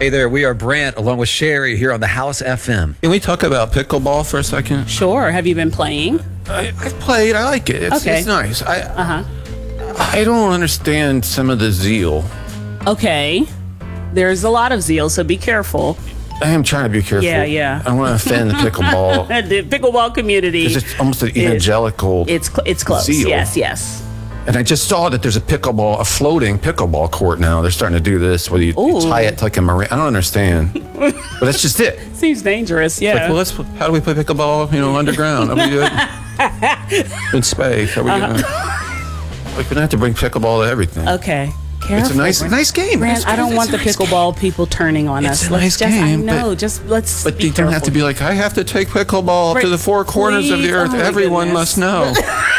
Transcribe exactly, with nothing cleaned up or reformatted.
Hey there, we are Brant along with Sherry here on the House F M. Can we talk about pickleball for a second? Sure. Have you been playing? I, I've played. I like it. It's, Okay. it's nice. I Uh-huh. I don't understand some of the zeal. Okay. There's a lot of zeal, so be careful. I am trying to be careful. Yeah, yeah. I don't want to offend the pickleball. The pickleball community. It's just almost an evangelical. It's cl- it's close. zeal. Yes, yes. And I just saw that there's a pickleball, a floating pickleball court now. They're starting to do this where you, you Ooh. tie it to like a marine. I don't understand, but that's just it. Seems dangerous. Yeah. Like, well, let's. How do we play pickleball? You know, underground. Are we good? In space. Are we Uh-huh. good? We're gonna have to bring pickleball to everything. Okay. Careful. It's a nice, Brant. nice game. Brant, It's- I don't it's want a the nice pickleball people turning on It's us. a Let's nice just, game, I know. but- just let's. But be you don't have to careful. be like, I have to take pickleball Right, to the four corners of please. the earth. Oh, my Everyone goodness. must know.